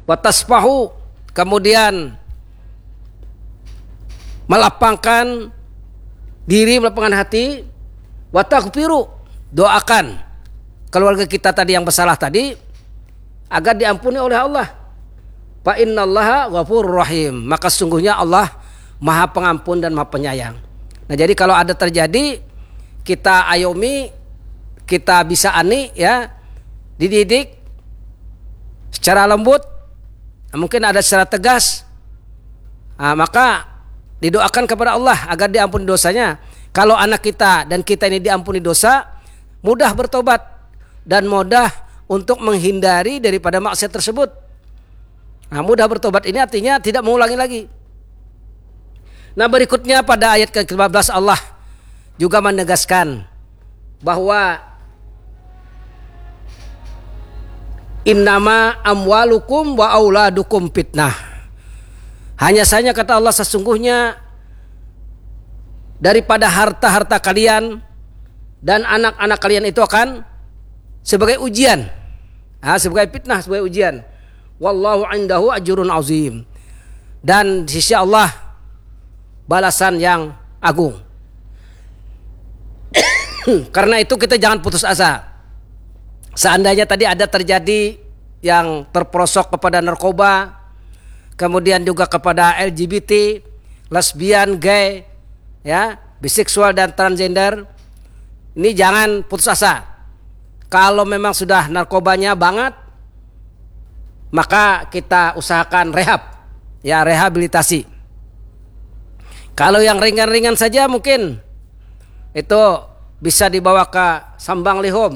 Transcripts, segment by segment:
watasfahu, kemudian melapangkan diri, melapangkan hati, wataghfiru, doakan keluarga kita tadi yang bersalah tadi agar diampuni oleh Allah. Fa innallaha ghafurur rahim, maka sungguhnya Allah Maha Pengampun dan Maha Penyayang. Nah, jadi kalau ada terjadi, kita ayomi, kita bisa ya, dididik secara lembut, mungkin ada secara tegas, maka didoakan kepada Allah agar diampuni dosanya. Kalau anak kita dan kita ini diampuni dosa, mudah bertobat dan mudah untuk menghindari daripada maksiat tersebut. Nah, mudah bertobat ini artinya tidak mengulangi lagi. Nah, berikutnya pada ayat ke-15 Allah juga menegaskan bahwa innama amwalukum wa auladukum fitnah. Hanya saja kata Allah, sesungguhnya daripada harta-harta kalian dan anak-anak kalian itu akan sebagai ujian, sebagai fitnah, sebagai ujian. Wallahu indahu ajrun azim, dan di sisi Allah balasan yang agung. Karena itu kita jangan putus asa. Seandainya tadi ada terjadi yang terperosok kepada narkoba, kemudian juga kepada LGBT, lesbian, gay, ya, biseksual dan transgender, ini jangan putus asa. Kalau memang sudah narkobanya banget, maka kita usahakan rehab, ya, rehabilitasi. Kalau yang ringan-ringan saja mungkin itu bisa dibawa ke Sambang Lihom.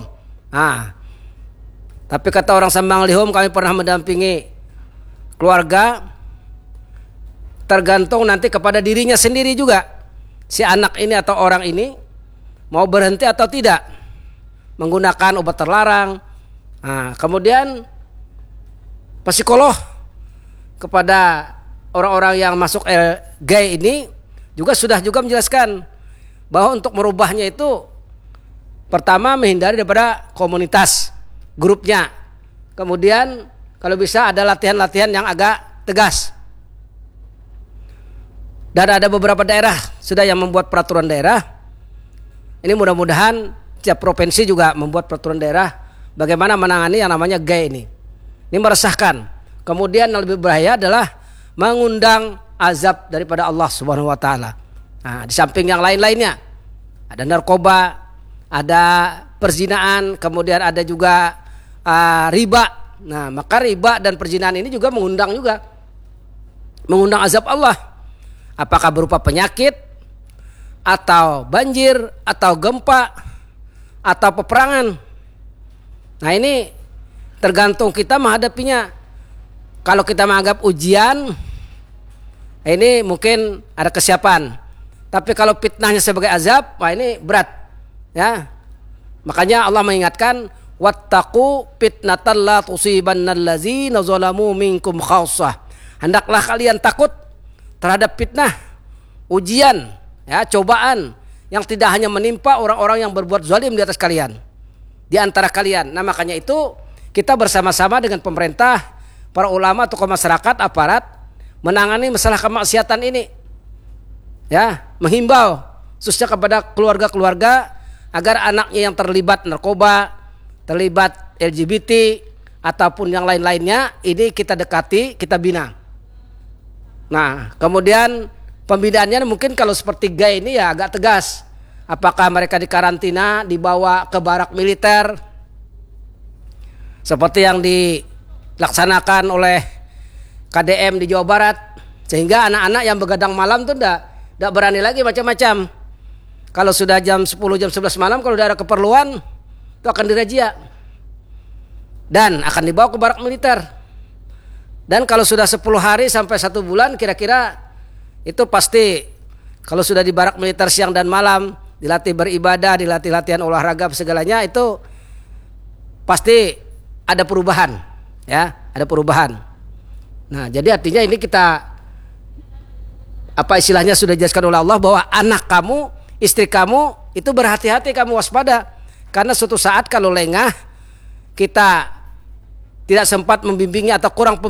Tapi kata orang Sambang Lihom, kami pernah mendampingi keluarga, tergantung nanti kepada dirinya sendiri juga, si anak ini atau orang ini mau berhenti atau tidak menggunakan obat terlarang. Kemudian psikolog kepada orang-orang yang masuk gay ini sudah menjelaskan bahwa untuk merubahnya itu pertama menghindari daripada komunitas, grupnya. Kemudian kalau bisa ada latihan-latihan yang agak tegas. Dan ada beberapa daerah sudah yang membuat peraturan daerah. Ini mudah-mudahan setiap provinsi juga membuat peraturan daerah bagaimana menangani yang namanya gay ini. Ini meresahkan. Kemudian yang lebih bahaya adalah mengundang azab daripada Allah Subhanahu wa taala. Di samping yang lain-lainnya, ada narkoba, ada perzinaan, kemudian ada juga riba. Nah, maka riba dan perzinaan ini juga mengundang azab Allah. Apakah berupa penyakit, atau banjir, atau gempa, atau peperangan. Nah, ini tergantung kita menghadapinya. Kalau kita menganggap ujian, ini mungkin ada kesiapan. Tapi kalau fitnahnya sebagai azab, ini berat, ya. Makanya Allah mengingatkan, wattaqu fitnatan la tusibannal ladzina zalamu minkum khassah. Hendaklah kalian takut terhadap fitnah, ujian, ya, cobaan yang tidak hanya menimpa orang-orang yang berbuat zalim di atas kalian, di antara kalian. Nah, makanya itu kita bersama-sama dengan pemerintah, para ulama, tokoh masyarakat, aparat menangani masalah kemaksiatan ini, ya, menghimbau khususnya kepada keluarga-keluarga agar anaknya yang terlibat narkoba, terlibat LGBT ataupun yang lain-lainnya ini kita dekati, kita bina. Nah, kemudian pembinaannya mungkin kalau seperti gay ini ya agak tegas. Apakah mereka dikarantina, dibawa ke barak militer seperti yang dilaksanakan oleh KDM di Jawa Barat, sehingga anak-anak yang begadang malam tuh enggak berani lagi macam-macam. Kalau sudah jam 10, jam 11 malam, kalau udah ada keperluan itu akan dirazia dan akan dibawa ke barak militer. Dan kalau sudah 10 hari sampai 1 bulan kira-kira itu pasti kalau sudah di barak militer siang dan malam, dilatih beribadah, dilatih latihan olahraga segalanya, itu pasti ada perubahan, ya, ada perubahan. Nah, jadi artinya ini kita istilahnya sudah dijelaskan oleh Allah bahwa anak kamu, istri kamu itu berhati-hati, kamu waspada, karena suatu saat kalau lengah kita tidak sempat membimbingnya atau kurang